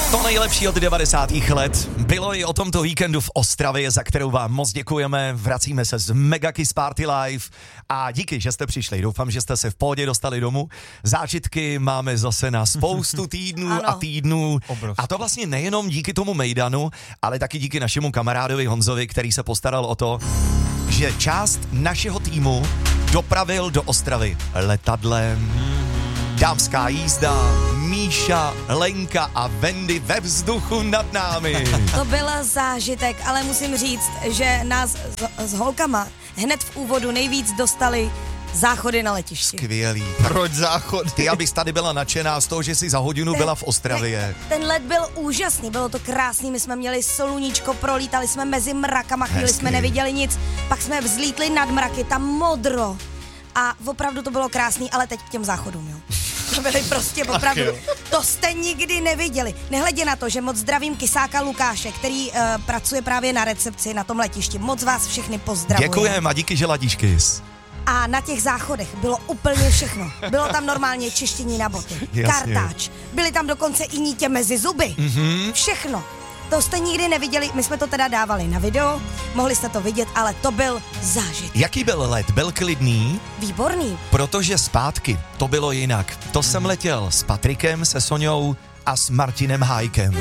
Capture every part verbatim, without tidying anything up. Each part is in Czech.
To nejlepší od devadesátých let bylo i o tomto víkendu v Ostravě, za kterou vám moc děkujeme. Vracíme se z Mega Kiss Party Live a díky, že jste přišli. Doufám, že jste se v pohodě dostali domů. Zážitky máme zase na spoustu týdnů a týdnů. Obrovský. A to vlastně nejenom díky tomu mejdanu, ale taky díky našemu kamarádovi Honzovi, který se postaral o to, že část našeho týmu dopravil do Ostravy letadlem. Dámská jízda, Míša, Lenka a Wendy ve vzduchu nad námi. To byl zážitek, ale musím říct, že nás s, s holkama hned v úvodu nejvíc dostali záchody na letišti. Skvělý. Proč záchody? Ty, abys tady byla nadšená z toho, že jsi za hodinu byla v Ostravě. Ten let byl úžasný, bylo to krásný, my jsme měli sluníčko, prolítali jsme mezi mrakama, chvíli jsme neviděli nic, pak jsme vzlítli nad mraky, tam modro. A opravdu to bylo krásný, ale teď k těm záchodům, jo. To byly prostě opravdu, to jste nikdy neviděli. Nehledě na to, že moc zdravím kysáka Lukáše, který uh, pracuje právě na recepci na tom letišti. Moc vás všechny pozdravuji. Děkujem a díky, že ladíš Kiss. A na těch záchodech bylo úplně všechno. Bylo tam normálně čištění na boty, Jasně. kartáč, byly tam dokonce i nítě mezi zuby. Mm-hmm. Všechno. To jste nikdy neviděli, my jsme to teda dávali na video, mohli jste to vidět, ale to byl zážitek. Jaký byl let? Byl klidný? Výborný. Protože zpátky to bylo jinak. To jsem letěl s Patrikem, se Soňou a s Martinem Hájkem.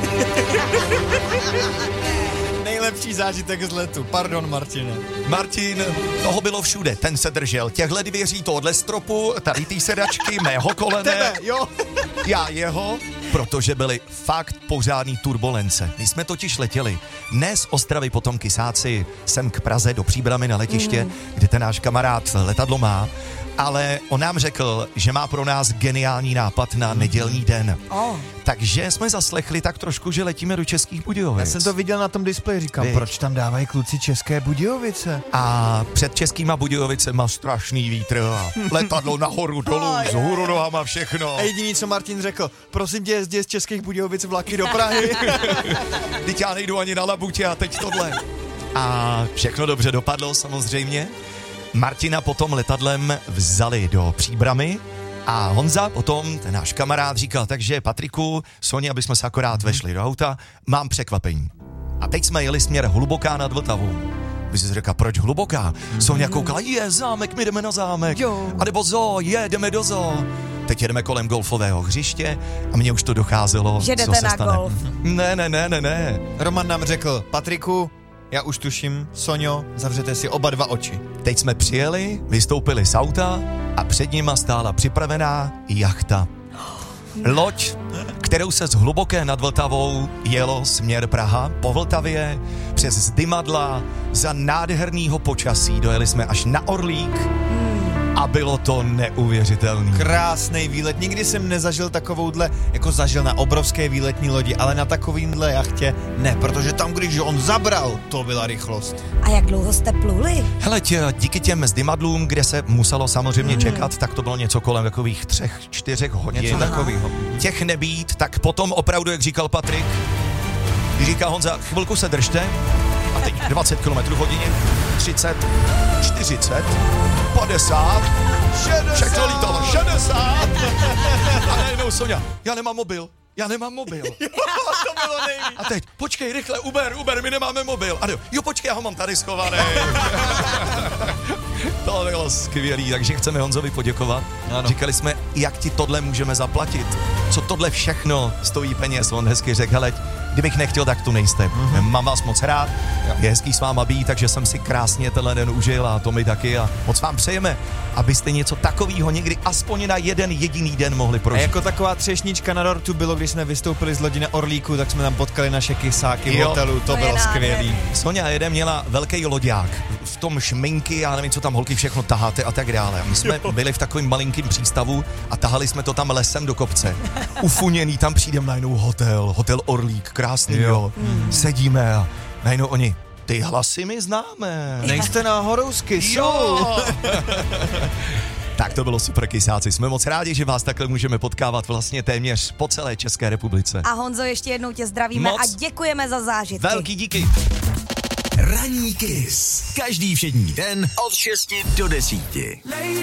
Nejlepší zážitek z letu. Pardon, Martine. Martin, toho bylo všude, ten se držel těchhle dvěří, tohle stropu, tady ty sedačky, mého kolene. Tebe, jo. Já jeho, protože byly fakt pořádný turbulence. My jsme totiž letěli ne z Ostravy potom Kysáci sem k Praze do Příbramy na letiště, mm. kde ten náš kamarád letadlo má, ale on nám řekl, že má pro nás geniální nápad na nedělní den. Oh. Takže jsme zaslechli tak trošku, že letíme do Českých Budějovic. Já jsem to viděl na tom displeji, říkám, Víč. proč tam dávají kluci České Budějovice? A před Českýma Budějovicema strašný vítr a letadlo nahoru, dolů, z hůru nohama, všechno. A jediný, co Martin řekl, prosím tě, jezdí z Českých Budějovic vlaky do Prahy. Teď já nejdu ani na labutě a teď tohle. A všechno dobře dopadlo samozřejmě. Martina potom letadlem vzali do Příbramy a Honza potom, ten náš kamarád, říkal, takže Patriku, Soně, aby jsme se akorát vešli do auta, mám překvapení. A teď jsme jeli směr Hluboká nad Vltavou. Vy jsi řekla, proč Hluboká? Soně koukala, je zámek, my jdeme na zámek. Jo. A nebo zoo, je, jdeme do zoo. Teď jedeme kolem golfového hřiště a mně už to docházelo, že jdete co se na stane. golf. Ne, ne, ne, ne, ne. Roman nám řekl, Patriku, já už tuším, Soňo, zavřete si oba dva oči. Teď jsme přijeli, vystoupili z auta a před nima stála připravená jachta. Loď, kterou se z Hluboké nad Vltavou jelo směr Praha po Vltavě, přes Zdymadla, za nádhernýho počasí dojeli jsme až na Orlík a bylo to neuvěřitelný. Krásný výlet, nikdy jsem nezažil takovouhle, jako zažil na obrovské výletní lodi, ale na takovýmhle jachtě ne, protože tam, když on zabral, to byla rychlost. A jak dlouho jste pluli? Hele, tě, díky těm Zdymadlům, kde se muselo samozřejmě mm. čekat, tak to bylo něco kolem takových třech, čtyřech hodin. Něco takového. Těch nebýt, tak potom opravdu, jak říkal Patrik, když říká Honza, chvilku se držte, a teď dvacet kilometrů v hodině, třicet, čtyřicet, padesát, šedesát, všechno lítalo, šedesát, a najednou Soňa, já nemám mobil, já nemám mobil. Jo, to bylo nejvíc. A teď, počkej, rychle, Uber, Uber, my nemáme mobil. A jo, počkej, já ho mám tady schovaný. To bylo skvělý, takže chceme Honzovi poděkovat. Ano. Říkali jsme, jak ti tohle můžeme zaplatit, co tohle všechno stojí peněz. On hezky řekl, hele, kdybych nechtěl, tak tu nejste. Mm-hmm. Mám vás moc rád, je hezký s váma být, takže jsem si krásně tenhle den užil a to my taky a moc vám přejeme, abyste něco takového někdy aspoň na jeden jediný den mohli prožít. A jako taková třešnička na dortu bylo, když jsme vystoupili z lodi na Orlíku, tak jsme tam potkali naše kysáky v hotelu, to, to bylo skvělý. Soňa jeden měla velký loďák, v tom šminky, já nevím, co tam holky všechno taháte a tak dále. My jsme jo. byli v takovém malinkém přístavu a tahali jsme to tam lesem do kopce. Ufuněný, tam přijdem najednou hotel, hotel Orlík, krásný, jo. jo. Mm. Sedíme a najednou oni, ty hlasy my známe. Nejste náhodou z Kissu? Jo. Tak to bylo super, Kysáci. Jsme moc rádi, že vás takhle můžeme potkávat vlastně téměř po celé České republice. A Honzo, ještě jednou tě zdravíme moc. A děkujeme za zážitky. Velký díky. Ranní Kiss. Každý všední den od šesti do desíti.